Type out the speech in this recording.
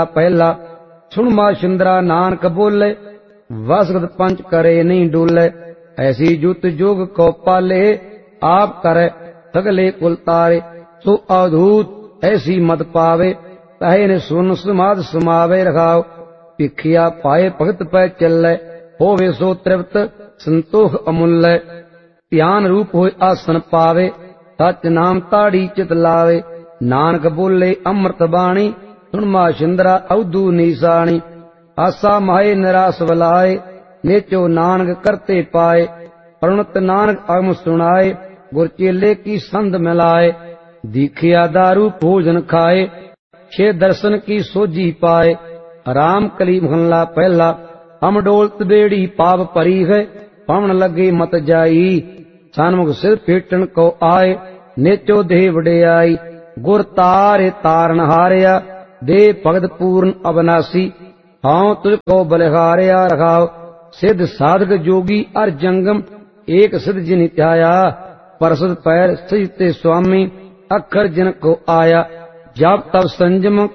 पहला सुन माशिंद्रा नानक बोले, वसगत पंच करे नहीं डोले। ऐसी जुत जोग को पाले, आप करे सगले कुल तारे। सो अवधूत ऐसी मत पावे, कहे ने सुन समाध समावे रखाओ। भिखिया पाए भगत पै चले, होवे सो तृप्त संतोष अमूल्य। ध्यान रूप होए आसन पावे, सच नाम ताड़ी चित लावे। नानक बोले अमृत बाणी, सुन माशिंद्रा अवधू निशानी। आसा माहे निराश बलाए, नेचो नानक करते पाए। प्रणत नानक अगम सुनाए, गुर चेले की संध मिलाए। दीखिया दारू भोजन खाए, छे दर्शन की सोजी पाए। राम कली महला पहला, हम डोलत बेड़ी पाप परी है। पवन लगे मत जाई, सन्मुख सिर फेटन को आए। नेचो देह वडियाई, गुर तारे तारन हारिया। दे भगत पूर्ण अविनाशी, हाँ तुझको बलिहारिया रखाओ। सिद्ध साधक जोगी अर जंगम, एक सिद्ध जिन ध्याया। परसद पैर सजते स्वामी, अखर जिन को आया। जब तब संजम